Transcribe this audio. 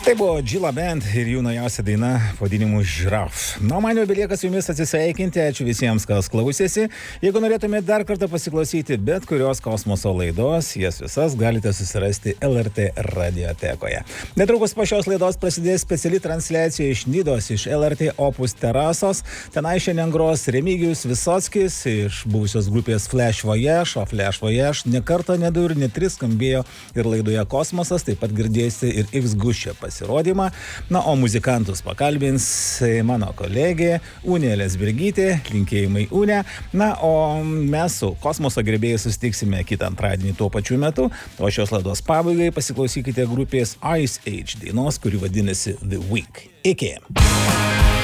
Tai buvo Gila Band ir jų naujausia daina pavadinimu Giraffe. Na, man jau belieka su jumis atsisveikinti. Ačiū visiems, kas klausėsi. Jeigu norėtumėte dar kartą pasiklausyti bet kurios kosmoso laidos, jas visas galite susirasti LRT radiotekoje. Netrukus po šios laidos prasidės speciali transliacija iš Nidos, iš LRT Opus terasos. Tenai šiandien gros Remigijus Visockis iš buvusios grupės Flash Voyage, o Flash Voyage ne kartą, ne du ir ne tris skambėjo ir laidoje Kosmosas, taip pat girdėsite ir X Guščio pasirodymą. Na, o muzikantus pakalbins mano kolegė Unė Lesbergytė, linkėjimai Unė. Na, o mes su kosmoso gerbėjais susitiksime kitą antradienį tuo pačiu metu, o šios laidos pabaigai pasiklausykite grupės Ice Age dainos, kuri vadinasi The Week. Iki.